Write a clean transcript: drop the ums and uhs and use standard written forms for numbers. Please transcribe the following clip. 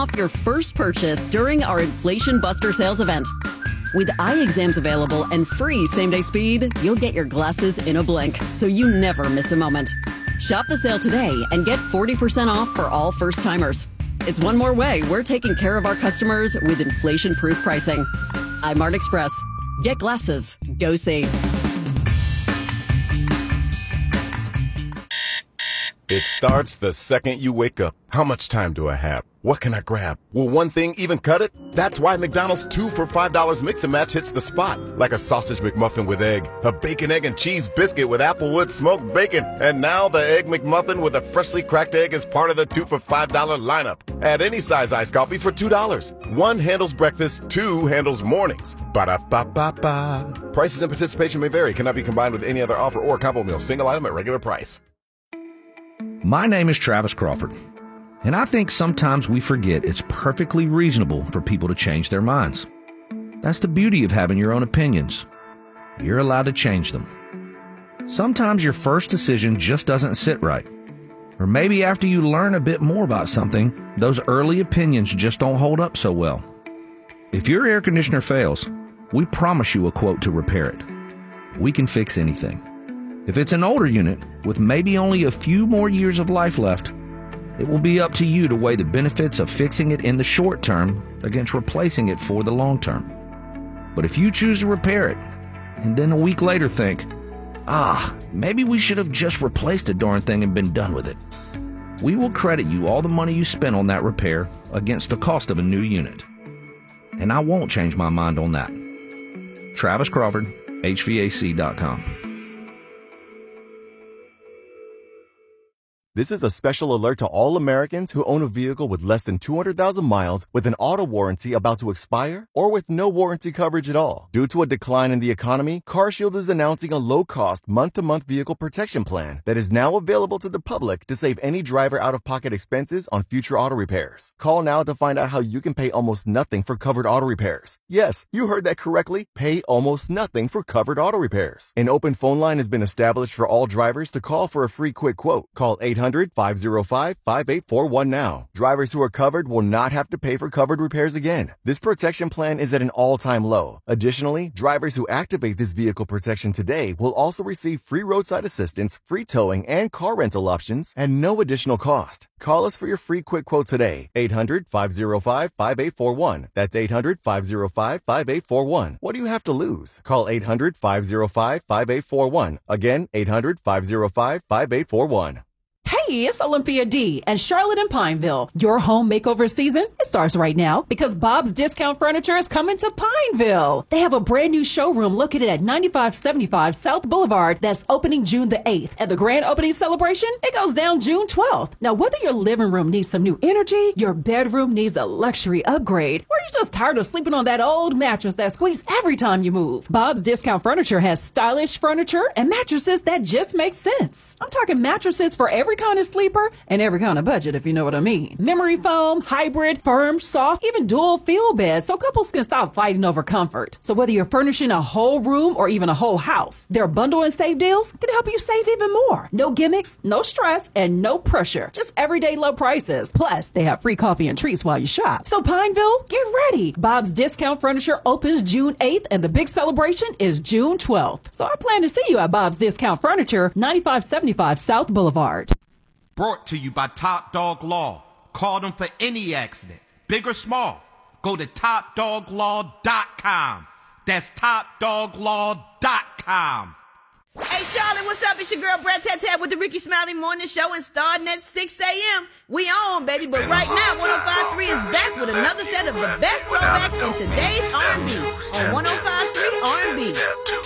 off your first purchase during our Inflation Buster sales event. With eye exams available and free same-day speed, you'll get your glasses in a blink, so you never miss a moment. Shop the sale today and get 40% off for all first-timers. It's one more way we're taking care of our customers with inflation-proof pricing. iMart Express. Get glasses. Go see. It starts the second you wake up. How much time do I have? What can I grab? Will one thing even cut it? That's why McDonald's 2 for $5 Mix and Match hits the spot. Like a sausage McMuffin with egg, a bacon, egg, and cheese biscuit with Applewood smoked bacon, and now the Egg McMuffin with a freshly cracked egg is part of the 2 for $5 lineup. Add any size iced coffee for $2. One handles breakfast, two handles mornings. Ba-da-ba-ba-ba. Prices and participation may vary. Cannot be combined with any other offer or combo meal. Single item at regular price. My name is Travis Crawford, and I think sometimes we forget it's perfectly reasonable for people to change their minds. That's the beauty of having your own opinions. You're allowed to change them. Sometimes your first decision just doesn't sit right. Or maybe after you learn a bit more about something, those early opinions just don't hold up so well. If your air conditioner fails, we promise you a quote to repair it. We can fix anything. If it's an older unit with maybe only a few more years of life left, it will be up to you to weigh the benefits of fixing it in the short term against replacing it for the long term. But if you choose to repair it, and then a week later think, maybe we should have just replaced the darn thing and been done with it, we will credit you all the money you spent on that repair against the cost of a new unit. And I won't change my mind on that. Travis Crawford, HVAC.com. This is a special alert to all Americans who own a vehicle with less than 200,000 miles with an auto warranty about to expire or with no warranty coverage at all. Due to a decline in the economy, CarShield is announcing a low-cost month-to-month vehicle protection plan that is now available to the public to save any driver out-of-pocket expenses on future auto repairs. Call now to find out how you can pay almost nothing for covered auto repairs. Yes, you heard that correctly. Pay almost nothing for covered auto repairs. An open phone line has been established for all drivers to call for a free quick quote. Call 800-505-5841 now. Drivers who are covered will not have to pay for covered repairs again. This protection plan is at an all-time low. Additionally, drivers who activate this vehicle protection today will also receive free roadside assistance, free towing, and car rental options at no additional cost. Call us for your free quick quote today. 800-505-5841. That's 800-505-5841. What do you have to lose? Call 800-505-5841. Again, 800-505-5841. Hey, it's Olympia D and Charlotte and Pineville. Your home makeover season, it starts right now because Bob's Discount Furniture is coming to Pineville. They have a brand new showroom located at 9575 South Boulevard that's opening June the 8th. And the grand opening celebration, it goes down June 12th. Now, whether your living room needs some new energy, your bedroom needs a luxury upgrade, or you're just tired of sleeping on that old mattress that squeaks every time you move, Bob's Discount Furniture has stylish furniture and mattresses that just make sense. I'm talking mattresses for every kind of sleeper and every kind of budget, if you know what I mean. Memory foam, hybrid, firm, soft, even dual feel beds so couples can stop fighting over comfort. So whether you're furnishing a whole room or even a whole house, their bundle and save deals can help you save even more. No gimmicks, no stress, and no pressure. Just everyday low prices. Plus, they have free coffee and treats while you shop. So Pineville, get ready. Bob's Discount Furniture opens June 8th and the big celebration is June 12th. So I plan to see you at Bob's Discount Furniture, 9575 South Boulevard. Brought to you by Top Dog Law. Call them for any accident, big or small. Go to topdoglaw.com. That's topdoglaw.com. Hey, Charlotte, what's up? It's your girl, Brett Ted with the Ricky Smiley Morning Show, and starting at 6 a.m., we on, baby. But right now, 105.3 is back with another set of the best throwbacks in today's R&B on 105.3 R&B.